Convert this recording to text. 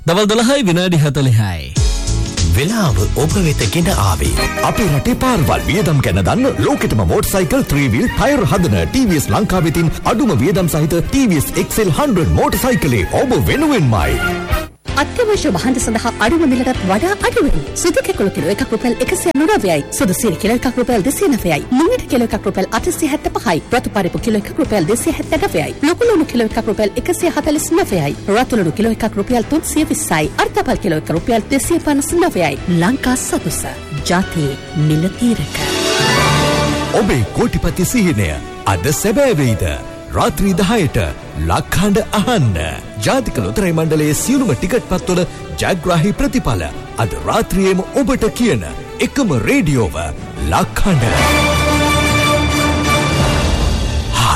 දවල් 12යි විනාඩි 40යි. වෙලාව ඔබ වෙත ගෙන ආවේ. අපේ රටේ පාරවල් වියදම් ගැන දන්න ලෝකෙටම මෝටර්සයිකල් 3 wheel ටයර් හදන TVS ලංකාවේ තින් අඩුම වියදම් සහිත TVS XL 100 මෝටර්සයිකලේ ඔබ වෙනුවෙන්මයි. අත්‍යවශ්‍ය භාණ්ඩ සඳහා අඩුම මිලකට වඩා අඩුවෙන්. සුදු කැකුළු කිලෝ 1ක් රුපියල් 199යි. සුදු සීනි කිලෝ 1ක් රුපියල් 209යි. මුංගිට කිලෝ 1ක් රුපියල් 875යි. රතු පරිප්පු කිලෝ 1ක් රුපියල් 279යි. ලොකු ලුණු කිලෝ 1ක් රුපියල් 149යි. රතු ලුණු කිලෝ 1ක් රුපියල් 320යි. අර්ධපල් කිලෝ 1ක් රුපියල් 259යි. ලංකා සතුස ජාතියේ මිල තීරක. ඔබේ කෝටිපති සිහිනය අද සැබෑ වෙයිද? රාත්‍රී 10ට ලක්හඬ අහන්න. ජාතික ලොතරැයි මණ්ඩලයේ සියලුම ටිකට් පත්වල ජයග්‍රාහී ප්‍රතිඵල අද රාත්‍රියේම ඔබට කියන එකම රේඩියෝව ලක්හඬ.